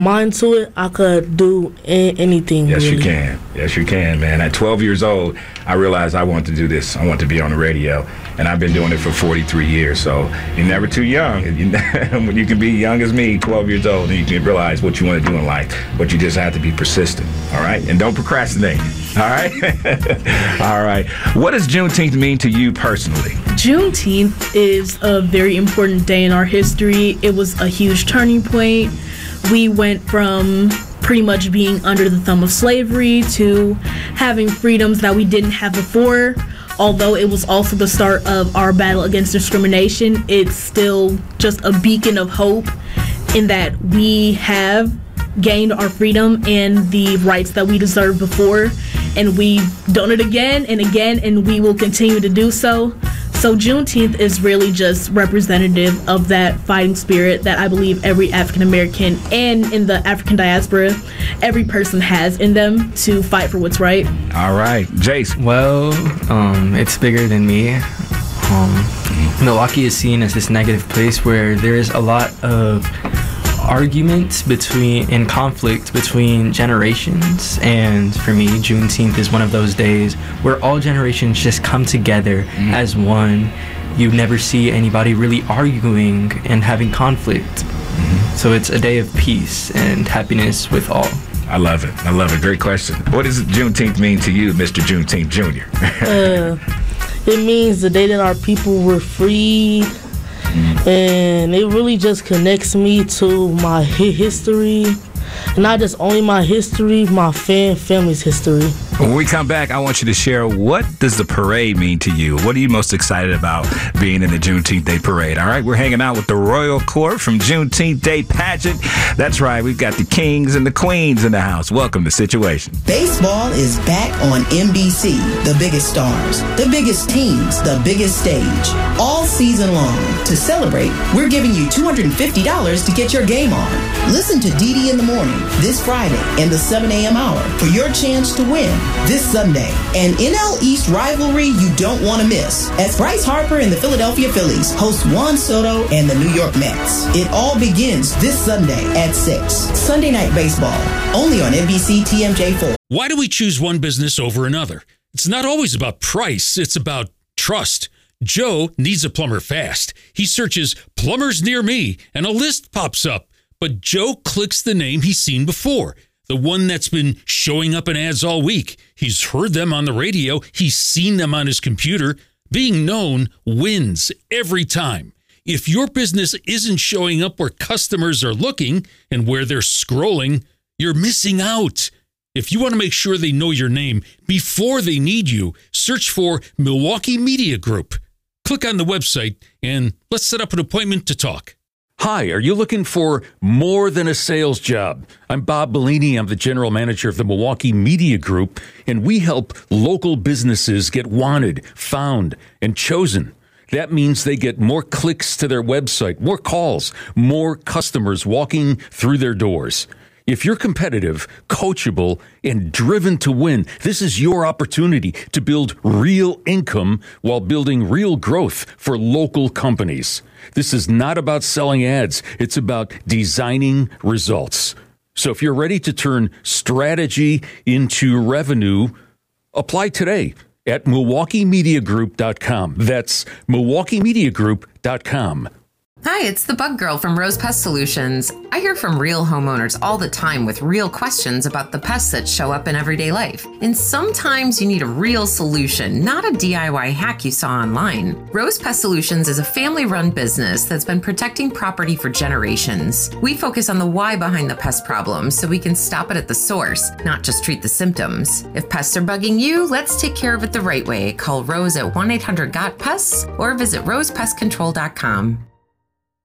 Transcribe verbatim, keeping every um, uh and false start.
mind to it, I could do a- anything. Yes, really. you can. Yes, you can, man. At twelve years old, I realized I wanted to do this. I want to be on the radio, and I've been doing it for forty-three years. So you're never too young. You, when you can be young as me, twelve years old, and you can realize what you want to do in life. But you just have to be persistent, all right? And don't procrastinate, all right? All right. What does Juneteenth mean to you personally? Juneteenth is a very important day in our history. It was a huge turning point. We went from pretty much being under the thumb of slavery to having freedoms that we didn't have before. Although it was also the start of our battle against discrimination, it's still just a beacon of hope in that we have gained our freedom and the rights that we deserved before, and we've done it again and again, and we will continue to do so. So Juneteenth is really just representative of that fighting spirit that I believe every African American and in the African diaspora, every person has in them to fight for what's right. All right. Jace. Well, um, it's bigger than me. Um, Milwaukee is seen as this negative place where there is a lot of arguments between and conflict between generations, and for me Juneteenth is one of those days where all generations just come together mm. as one. You never see anybody really arguing and having conflict. Mm-hmm. So it's a day of peace and happiness with all. I love it. I love it. Great question. What does Juneteenth mean to you, Mister Juneteenth Junior? uh, it means the day that our people were freed. And it really just connects me to my history. Not just only my history, my fam- family's history. When we come back, I want you to share, what does the parade mean to you? What are you most excited about being in the Juneteenth Day Parade? All right, we're hanging out with the Royal Court from Juneteenth Day Pageant. That's right, we've got the kings and the queens in the house. Welcome to Situation. Baseball is back on N B C. The biggest stars, the biggest teams, the biggest stage. All season long. To celebrate, we're giving you two hundred fifty dollars to get your game on. Listen to Dee Dee in the Morning this Friday in the seven a.m. hour for your chance to win this Sunday. An N L East rivalry you don't want to miss, as Bryce Harper and the Philadelphia Phillies host Juan Soto and the New York Mets. It all begins this Sunday at six. Sunday Night Baseball, only on N B C T M J four. Why do we choose one business over another? It's not always about price, it's about trust. Joe needs a plumber fast. He searches plumbers near me and a list pops up. But Joe clicks the name he's seen before, the one that's been showing up in ads all week. He's heard them on the radio. He's seen them on his computer. Being known wins every time. If your business isn't showing up where customers are looking and where they're scrolling, you're missing out. If you want to make sure they know your name before they need you, search for Milwaukee Media Group. Click on the website and let's set up an appointment to talk. Hi, are you looking for more than a sales job? I'm Bob Bellini. I'm the general manager of the Milwaukee Media Group, and we help local businesses get wanted, found, and chosen. That means they get more clicks to their website, more calls, more customers walking through their doors. If you're competitive, coachable, and driven to win, this is your opportunity to build real income while building real growth for local companies. This is not about selling ads. It's about designing results. So if you're ready to turn strategy into revenue, apply today at Milwaukee Media Group dot com. That's Milwaukee Media Group dot com. Hi, it's the Bug Girl from Rose Pest Solutions. I hear from real homeowners all the time with real questions about the pests that show up in everyday life. And sometimes you need a real solution, not a D I Y hack you saw online. Rose Pest Solutions is a family-run business that's been protecting property for generations. We focus on the why behind the pest problem so we can stop it at the source, not just treat the symptoms. If pests are bugging you, let's take care of it the right way. Call Rose at one eight hundred got pests or visit rose pest control dot com.